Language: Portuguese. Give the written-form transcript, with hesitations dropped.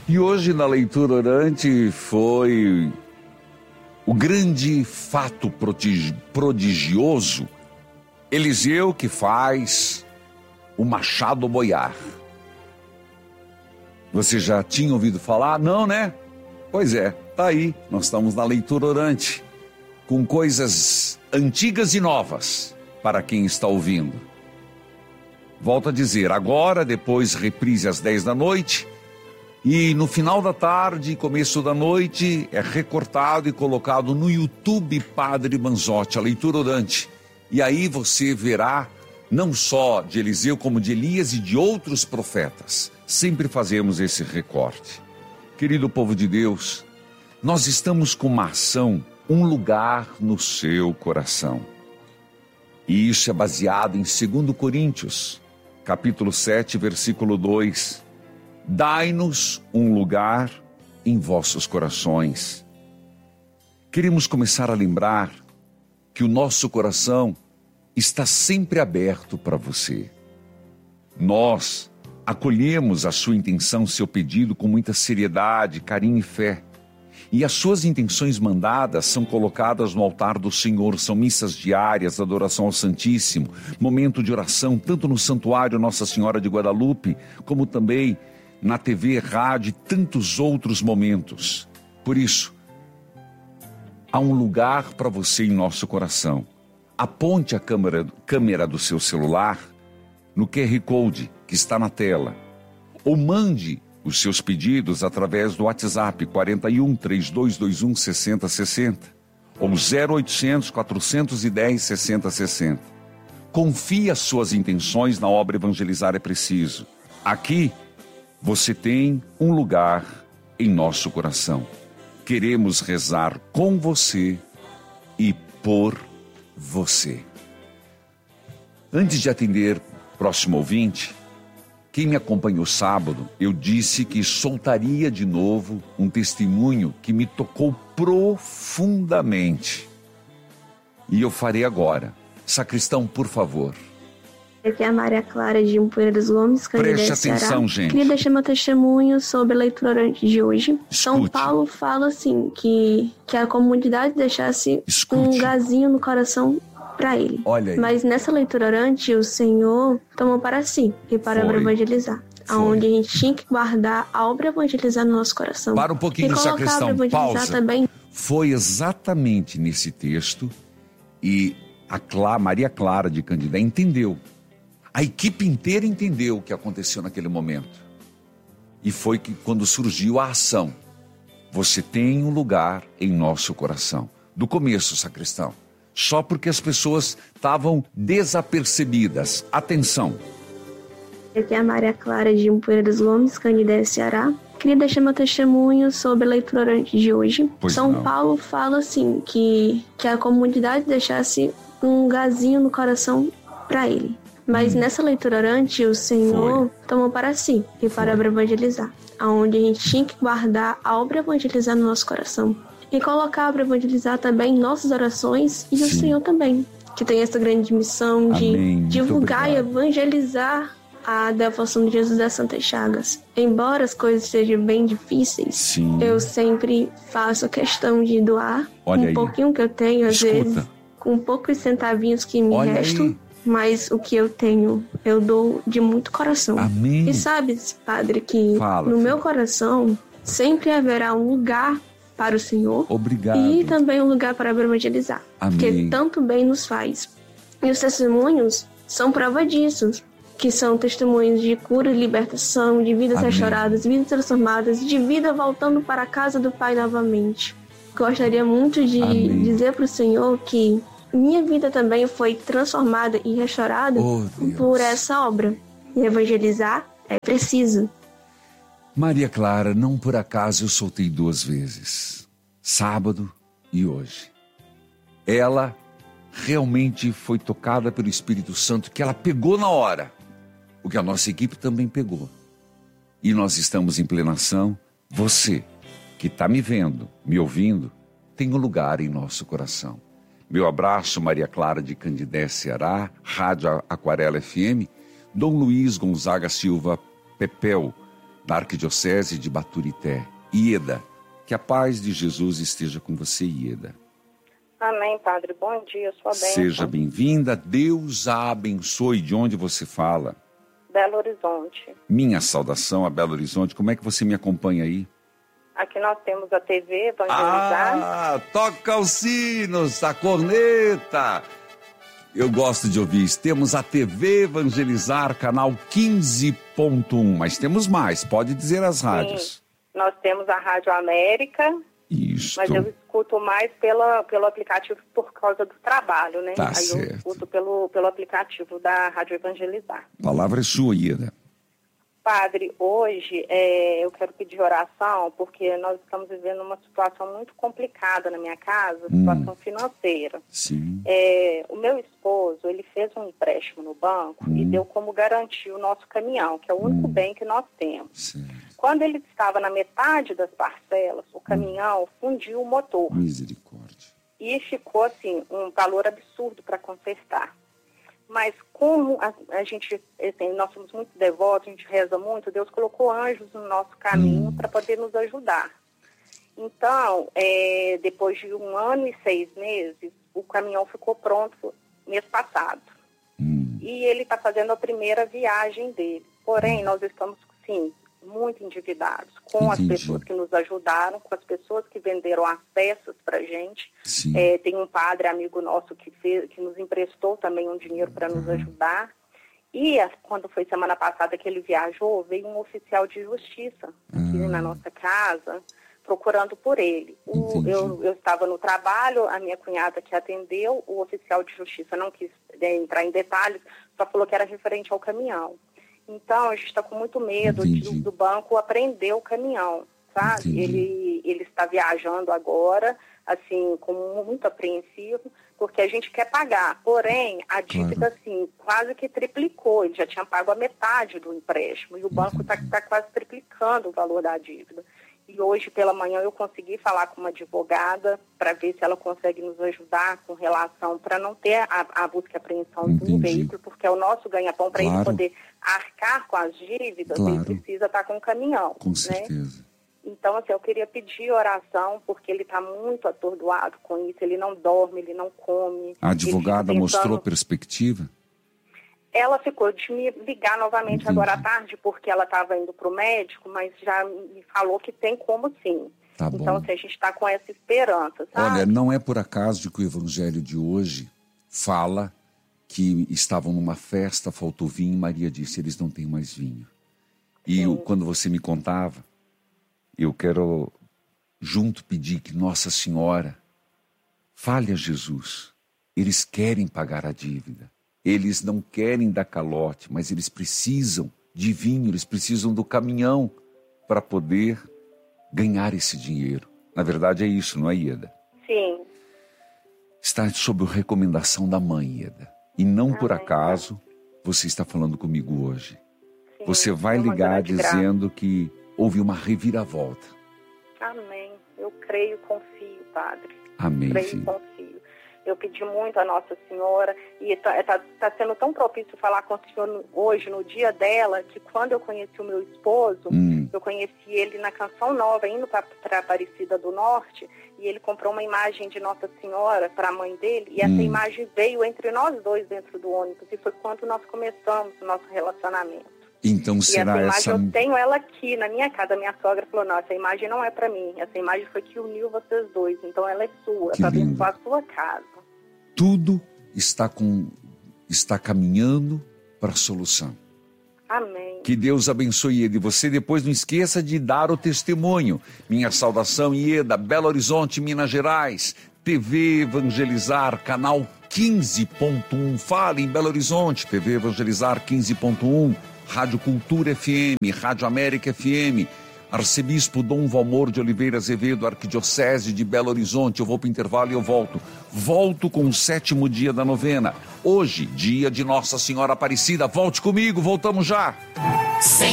E hoje na leitura orante foi o grande fato prodigioso, Eliseu que faz o machado boiar. Você já tinha ouvido falar? Não, né? Pois é, tá aí, nós estamos na leitura orante, com coisas antigas e novas para quem está ouvindo. Volto a dizer, agora, depois reprise às 10 da noite, e no final da tarde, começo da noite, é recortado e colocado no YouTube Padre Manzotti, a leitura orante. E aí você verá, não só de Eliseu, como de Elias e de outros profetas. Sempre fazemos esse recorte. Querido povo de Deus, nós estamos com uma ação, um lugar no seu coração. E isso é baseado em 2 Coríntios, capítulo 7, versículo 2. Dai-nos um lugar em vossos corações. Queremos começar a lembrar que o nosso coração está sempre aberto para você. Nós acolhemos a sua intenção, seu pedido com muita seriedade, carinho e fé. E as suas intenções mandadas são colocadas no altar do Senhor, são missas diárias, adoração ao Santíssimo, momento de oração, tanto no Santuário Nossa Senhora de Guadalupe, como também na TV, rádio e tantos outros momentos. Por isso, há um lugar para você em nosso coração. Aponte a câmera do seu celular no QR Code que está na tela, ou mande os seus pedidos através do WhatsApp 41 3221 6060 ou 0800 410 6060. Confie as suas intenções na obra Evangelizar é Preciso. Aqui você tem um lugar em nosso coração. Queremos rezar com você e por você. Antes de atender o próximo ouvinte, quem me acompanhou sábado, eu disse que soltaria de novo um testemunho que me tocou profundamente. E eu farei agora. Sacristão, por favor. Aqui é a Maria Clara de Poeira dos Gomes, Preste atenção, gente. Queria deixar meu testemunho sobre a leitura orante de hoje. Escute. São Paulo fala assim, que a comunidade deixasse um lugarzinho no coração para ele. Olha aí. Mas nessa leitura orante, o Senhor tomou para si e para evangelizar. Aonde a gente tinha que guardar a obra evangelizar no nosso coração. Para um pouquinho, sacristão, pausa. Também. Foi exatamente nesse texto e a Maria Clara de Candidé entendeu. A equipe inteira entendeu o que aconteceu naquele momento. E foi que quando surgiu a ação. Você tem um lugar em nosso coração. Do começo, sacristão. Só porque as pessoas estavam desapercebidas. Atenção. Aqui é a Maria Clara de Poeira dos Gomes, Candidé, Ceará. Queria deixar meu testemunho sobre a leitura orante de hoje. São Paulo fala assim, que a comunidade deixasse um lugarzinho no coração para ele. Mas nessa leitura orante, o Senhor tomou para si e para evangelizar. Aonde a gente tinha que guardar a obra evangelizar no nosso coração. E colocar a obra evangelizar também em nossas orações e o Senhor também. Que tem essa grande missão de divulgar e evangelizar a devoção de Jesus das Santas Chagas. Embora as coisas sejam bem difíceis, eu sempre faço questão de doar pouquinho que eu tenho, às vezes, com poucos centavinhos que me restam. Mas o que eu tenho, eu dou de muito coração. Amém. E sabe, Padre, que no meu coração sempre haverá um lugar para o Senhor. Obrigado. E também um lugar para evangelizar. Amém. Porque tanto bem nos faz. E os testemunhos são prova disso. Que são testemunhos de cura e libertação, de vidas restauradas, vidas transformadas, de vida voltando para a casa do Pai novamente. Gostaria muito de dizer para o Senhor que minha vida também foi transformada e restaurada por essa obra. E evangelizar é preciso. Maria Clara, não por acaso eu soltei 2 vezes. Sábado e hoje. Ela realmente foi tocada pelo Espírito Santo, que ela pegou na hora. O que a nossa equipe também pegou. E nós estamos em plena ação. Você, que está me vendo, me ouvindo, tem um lugar em nosso coração. Meu abraço, Maria Clara de Candidé, Ceará, Rádio Aquarela FM, Dom Luiz Gonzaga Silva Pepel, da Arquidiocese de Baturité. Ieda, que a paz de Jesus esteja com você, Ieda. Amém, Padre. Bom dia, sua bênção. Seja bem-vinda, Deus a abençoe. De onde você fala? Belo Horizonte. Minha saudação a Belo Horizonte. Como é que você me acompanha aí? Aqui nós temos a TV Evangelizar. Toca os sinos, a corneta. Eu gosto de ouvir isso. Temos a TV Evangelizar, canal 15.1. Mas temos mais, pode dizer as rádios. Sim, nós temos a Rádio América. Isso. Mas eu escuto mais pelo aplicativo por causa do trabalho, né? Tá Aí certo. eu escuto pelo aplicativo da Rádio Evangelizar. A palavra é sua, Ieda. Padre, hoje eu quero pedir oração porque nós estamos vivendo uma situação muito complicada na minha casa, situação financeira. Sim. O meu esposo, ele fez um empréstimo no banco e deu como garantia o nosso caminhão, que é o único bem que nós temos. Certo. Quando ele estava na metade das parcelas, o caminhão fundiu o motor. Misericórdia. E ficou, assim, um valor absurdo para consertar. Mas como a gente, assim, nós somos muito devotos, a gente reza muito, Deus colocou anjos no nosso caminho para poder nos ajudar. Então, depois de 1 ano e 6 meses, o caminhão ficou pronto mês passado. E ele está fazendo a primeira viagem dele. Porém, nós estamos, sim, muito endividados com as pessoas que nos ajudaram, com as pessoas que venderam as peças para a gente. Tem um padre amigo nosso que nos emprestou também um dinheiro para nos ajudar. E quando foi semana passada que ele viajou, veio um oficial de justiça aqui na nossa casa procurando por ele. Eu estava no trabalho, a minha cunhada que atendeu, o oficial de justiça não quis entrar em detalhes, só falou que era referente ao caminhão. Então, a gente está com muito medo do banco apreender o caminhão, sabe? Ele está viajando agora, assim, com muito apreensivo, porque a gente quer pagar. Porém, a dívida, assim, quase que triplicou. Ele já tinha pago a metade do empréstimo e o banco está quase triplicando o valor da dívida. E hoje, pela manhã, eu consegui falar com uma advogada para ver se ela consegue nos ajudar com relação, para não ter a busca e apreensão do veículo, porque é o nosso ganha-pão, para ele poder arcar com as dívidas, ele precisa estar com o caminhão. Com certeza. Né? Então, assim, eu queria pedir oração, porque ele está muito atordoado com isso, ele não dorme, ele não come. A advogada mostrou perspectiva? Ela ficou de me ligar novamente agora à tarde, porque ela estava indo para o médico, mas já me falou que tem como sim. Tá então, assim, a gente está com essa esperança, sabe? Olha, não é por acaso de que o evangelho de hoje fala que estavam numa festa, faltou vinho, e Maria disse, eles não têm mais vinho. E quando você me contava, eu quero junto pedir que Nossa Senhora fale a Jesus. Eles querem pagar a dívida. Eles não querem dar calote, mas eles precisam de vinho, eles precisam do caminhão para poder ganhar esse dinheiro. Na verdade é isso, não é, Ieda? Sim. Está sob a recomendação da mãe, Ieda. E não por acaso você está falando comigo hoje. Sim, você vai ligar dizendo que houve uma reviravolta. Amém. Eu creio e confio, Padre. Amém, creio filho. E confio. Eu pedi muito a Nossa Senhora e tá sendo tão propício falar com o Senhor hoje, no dia dela, que quando eu conheci o meu esposo, eu conheci ele na Canção Nova, indo para Aparecida do Norte, e ele comprou uma imagem de Nossa Senhora para a mãe dele, e essa imagem veio entre nós dois dentro do ônibus, e foi quando nós começamos o nosso relacionamento. Então será essa imagem eu tenho ela aqui na minha casa. Minha sogra falou, não, essa imagem não é para mim. Essa imagem foi que uniu vocês dois. Então ela é sua, para abençoar a sua casa. Tudo está caminhando para a solução. Amém. Que Deus abençoe ele. Você depois não esqueça de dar o testemunho. Minha saudação, Ieda, Belo Horizonte, Minas Gerais. TV Evangelizar, canal 15.1. Fale em Belo Horizonte, TV Evangelizar 15.1. Rádio Cultura FM, Rádio América FM, Arcebispo Dom Valmor de Oliveira Azevedo, Arquidiocese de Belo Horizonte. Eu vou para o intervalo e eu volto. Volto com o 7º dia da novena. Hoje, dia de Nossa Senhora Aparecida. Volte comigo, voltamos já.